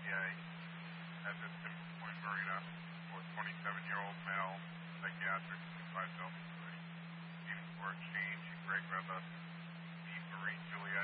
VA at the Timbers Point Marina for a 27-year-old male, psychiatric, 25 Delta 3, needing for exchange in great weather, the Marine Juliet